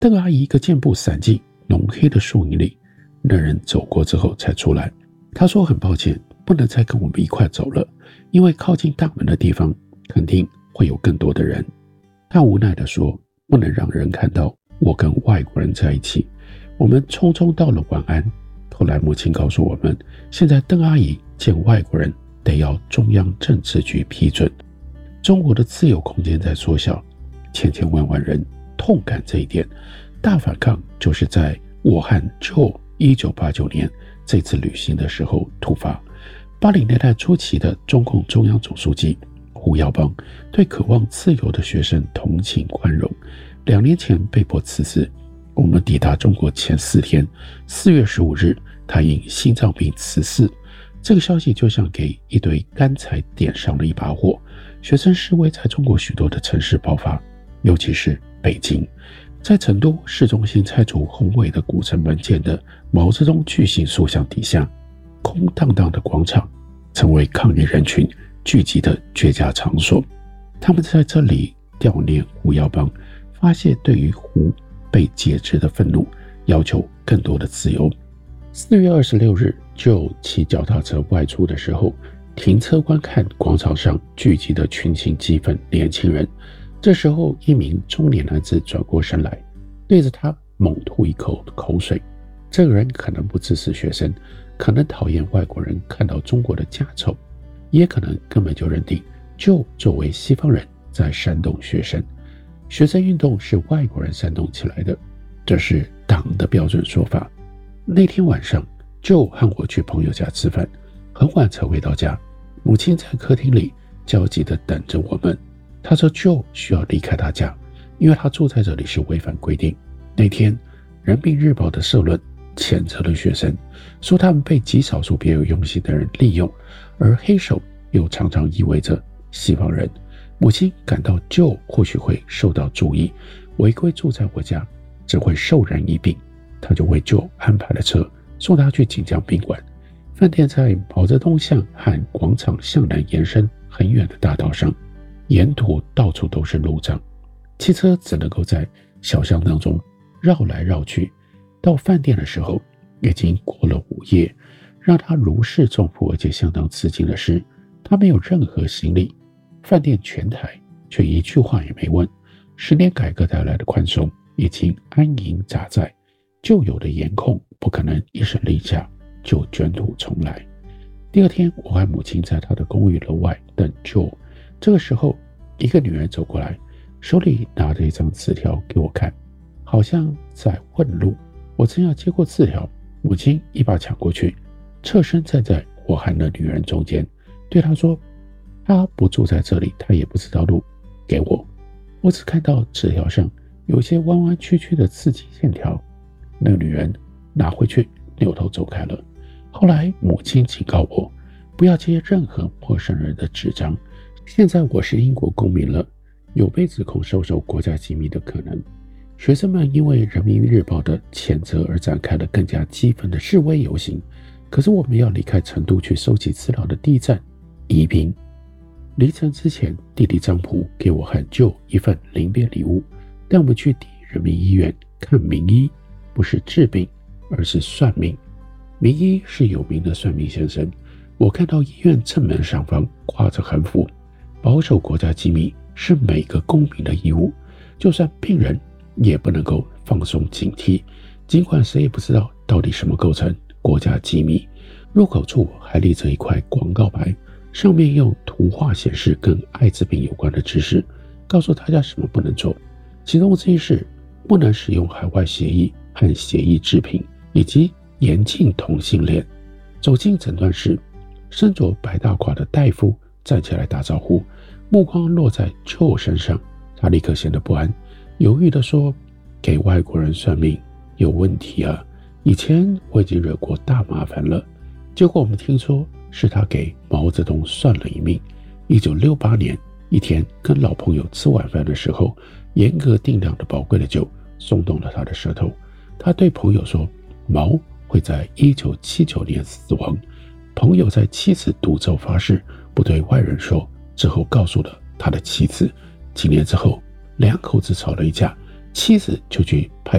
邓阿姨一个箭步闪进浓黑的树影里，那人走过之后才出来。他说很抱歉，不能再跟我们一块走了，因为靠近大门的地方肯定会有更多的人。他无奈地说，不能让人看到我跟外国人在一起。我们匆匆到了晚安，后来母亲告诉我们，现在邓阿姨见外国人得要中央政治局批准。中国的自由空间在缩小，千千万万人痛感这一点。大反抗就是在我和 Joe 1989年这次旅行的时候突发。80年代初期的中共中央总书记胡耀邦对渴望自由的学生同情宽容，2年前被迫辞职。我们抵达中国前4天，4月15日，他因心脏病辞世。这个消息就像给一堆干柴点上了一把火。学生示威在中国许多的城市爆发，尤其是北京。在成都市中心拆除宏伟的古城门前的毛泽东巨型塑像底下，空荡荡的广场成为抗议人群聚集的绝佳场所。他们在这里悼念胡耀邦，发泄对于胡被解职的愤怒，要求更多的自由。4月26日，就骑脚踏车外出的时候，停车观看广场上聚集的群情激愤年轻人。这时候，一名中年男子转过身来，对着他猛吐一口口水。这个人可能不支持学生，可能讨厌外国人看到中国的家丑，也可能根本就认定就作为西方人在煽动学生。学生运动是外国人煽动起来的，这是党的标准说法。那天晚上，就和我去朋友家吃饭，很晚才回到家。母亲在客厅里焦急地等着我们。她说就需要离开她家，因为她住在这里是违反规定。那天，人民日报的社论谴责了学生，说他们被极少数别有用心的人利用，而黑手又常常意味着西方人。母亲感到就或许会受到注意，违规住在我家只会授人以柄。她就为就安排了车，送他去锦江宾馆。饭店在毛泽东巷和广场向南延伸很远的大道上，沿途到处都是路障，汽车只能够在小巷当中绕来绕去。到饭店的时候，已经过了午夜。让他如释重负而且相当吃惊的是，他没有任何行李，饭店全台却一句话也没问。10年改革带来的宽松已经安营扎寨，旧有的严控不可能一声令下就卷土重来。第二天，我和母亲在他的公寓楼外等就。这个时候，一个女人走过来，手里拿着一张字条给我看，好像在问路。我正要接过字条，母亲一把抢过去，侧身站在我和那女人中间，对她说，她不住在这里，她也不知道路，给我。我只看到纸条上有些弯弯曲曲的字迹线条。那女人拿回去，扭头走开了。后来母亲警告我，不要接任何陌生人的纸张。现在我是英国公民了，有被指控收受国家机密的可能。学生们因为人民日报的谴责而展开了更加激愤的示威游行。可是我们要离开成都去收集资料的第一站宜宾。离城之前，弟弟张普给我和舅一份临别礼物，带我们去第一人民医院看名医，不是治病，而是算命。名医是有名的算命先生。我看到医院正门上方挂着横幅，保守国家机密是每个公民的义务，就算病人也不能够放松警惕，尽管谁也不知道到底什么构成国家机密。入口处还立着一块广告牌，上面用图画显示跟艾滋病有关的知识，告诉大家什么不能做。其中之一是不能使用海外协议和协议制品，以及严禁同性恋。走进诊断室，身着白大褂的大夫站起来打招呼，目光落在Joe身上。他立刻显得不安，犹豫地说，给外国人算命有问题啊，以前我已经惹过大麻烦了。结果我们听说是他给毛泽东算了一命。1968年一天跟老朋友吃晚饭的时候，严格定量的宝贵的酒松动了他的舌头。他对朋友说，毛会在1979年死亡。朋友在妻子赌咒发誓不对外人说之后，告诉了他的妻子。几年之后，两口子吵了一架， 妻子就去派